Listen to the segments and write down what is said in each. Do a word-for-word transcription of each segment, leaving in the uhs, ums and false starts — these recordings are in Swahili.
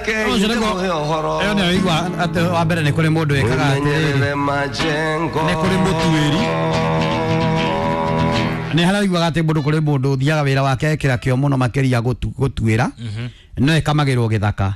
Eyo nä igua atä wa mbere nä kå rä må ndå wä kaga nä kå rä må tuä nä harä iguaga atä må ndå kå rä må ndå thiaga wä ra wake ekä ra kä o må no makä ria gå tuä ra no äkamagä rwo gä thaka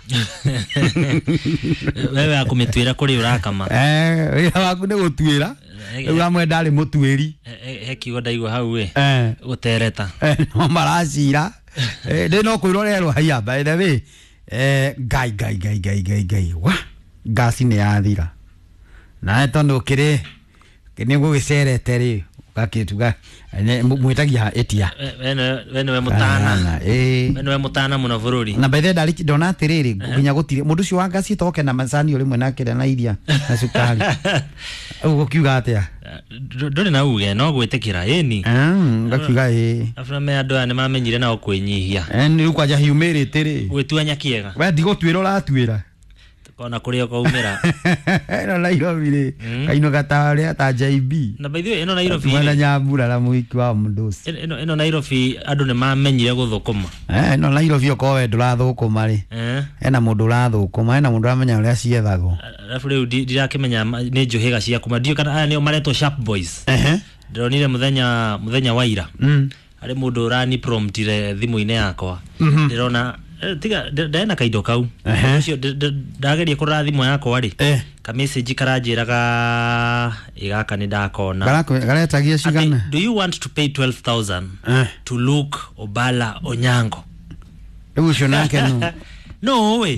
wewe akå mä tuä ra kå rä å rakama wä ra waku nä gå tuä ra rä u amwe ndarä må tuä ri he kiugo ndaigua hau ä gå tereta no maracira ndä no kwä rorerwo haia by the way ngai ngai ngai ngai ngai ngai wa ngasi nä yathira na tondå kä rä nä gå gä cerete rä gakituga mwitagia etia we nä we må tana we nä we må tana må no bå rå ri na bethe ndarä ndona atä rä rä nginya gå tirä må ndå å cio wa ngasi toke na macani å rä mwe na kä rä na iria na cukari å gå kiuga atä a ndå rä na uge no gwä tä kä ra ä ni ngakiuga ä abra me andå aya nä mamenyire nao kwä nyihia nä rä u kwanja hiumä rä tä rä gwä tua nyakiega we ndigå tuä ra å ratuä ra kona kå rä o kaumä ra ä Nairobi rä kaino gatarä ta J B na baithä ä no Nairobi mwena Nyambura na må iki wa må ndå å cio ä no Nairobi andå nä mamenyire gå thå kå ma ä no Nairobi å korwo we ndå rathå kå ma rä hena må ndå å rathå kå ma hena må ndå ramenya å rä a ciethagwo arabu rä u ndirakä menya nä njå hä ga ciakuma ndiå kana aya nä o maretwo sharp boys ndä ronire må thenya må thenya wa ira harä må ndå å rani promptire thimå-inä yakwa ndä rona tiga ndaena kaindo kau ucio ndageria kå rora thimå yakwa rä ka message karanjĩraga igaka nĩ ndakona garetagia cigana do you want to pay twelve thousand to look Obala Onyango rĩu ucio nake no no we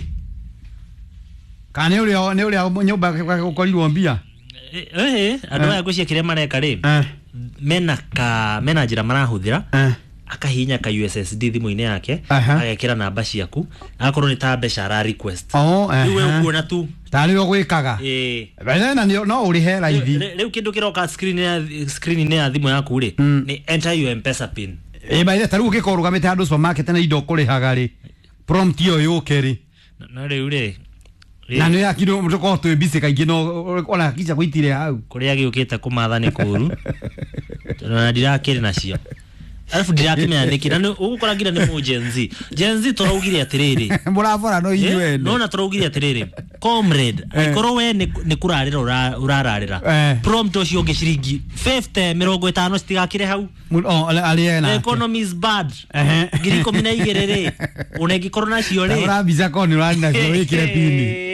kana nĩ ũrĩa nĩ ũrĩa nyũmba gũkorirwo mbia eh andũ aya ngũcia kĩrĩa mareka rĩ mena ka mena njĩra marahũthĩra akahinya ka U S S D thimũ-inĩ yake agekĩra namba ciaku akorwo nĩ ta mbeca ara request rĩu ukuona tu tarĩ o gwĩkaga ĩĩ na no ũrĩhe raithi rĩu kĩndũ kĩroka screen ya screen-inĩ ya thimũ yaku rĩ nĩ enter your M-Pesa pin ĩĩ baithe tarĩu ũgĩkorwo ũrũgamĩte handũ supermarket na indo kũrĩhaga rĩ prompt ĩyo yũke rĩ na rĩu rĩ na nĩ yakindũ mũtũkorwo twĩ busy kaingĩ no ona kicha gũitire hau kũrĩa gĩũkĩte kũmatha nĩ kũũru na ndirakĩrĩ nacio alafu ndirakimenya niki na ugukora ngira ni mu Gen Z Gen Z turaugire atiriri murabora no inywe no na turaugire atiriri comrade ikoro we ni kurarira urararira prompt ucio ngi ciringi fifty mirongo itano citigakire hau aliena economy is bad ngiri ikumi na igĩrĩ rĩ unengi korona cio rĩ urabiza koni uranda cio wikire pini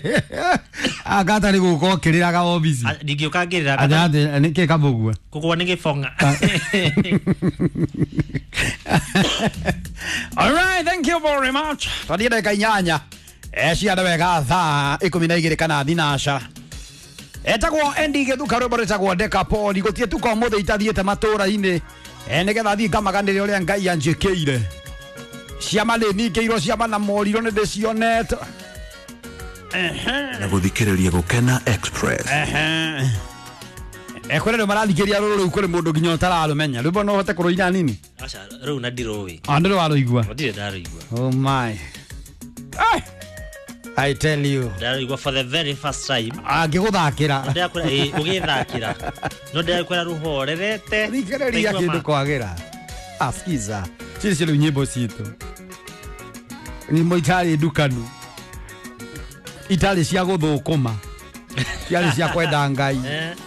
agata ni guko kiriraga office ndingĩũka ngĩrĩra athate ni ke kabugua kugwa ni gĩbonga. All right, thank you very much. Tadire kanyanya. Eshi adawega tha ikumi na igĩrĩ kana thinaca. Etagwo Endi Gĩthuka rwĩmbo rwĩtagwo Decapoli gũtie tu kwa mũthĩ itathiĩte matũũra-inĩ nĩgetha thiĩ ngamaganĩre ũrĩa Ngai anjĩkĩire. Ciama nĩ ningĩirwo ciama na morirũ nĩ ndĩcionete na gũthikĩrĩria Gũkena Express. Ekwere marathikĩria rũrũ rĩu kũrĩ mũndũ nginya ũtararũmenya rwĩmbo no hote kũrũina nini aca rĩu na ndirũĩ andũ warũigua ndirĩ ndarũigua oh my I tell you ndarũigua for the very first time angĩgũthakĩra ndakwĩra ĩ ũgĩthakĩra no ndakwĩra rũhorerete thikĩrĩria kĩndũ kwagĩra askiza ciri cio rĩu nyĩmbo citũ nyĩmbo itarĩ ndukanu itarĩ cia gũthũkũma ciarĩ cia kwenda Ngai